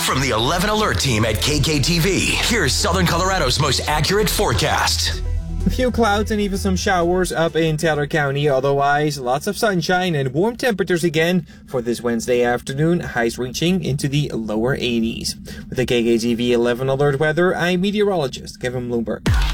From the 11 Alert team at KKTV, here's Southern Colorado's most accurate forecast. A few clouds and even some showers up in Taylor County. Otherwise, lots of sunshine and warm temperatures again for this Wednesday afternoon, highs reaching into the lower 80s. With the KKTV 11 Alert weather, I'm meteorologist Kevin Bloomberg.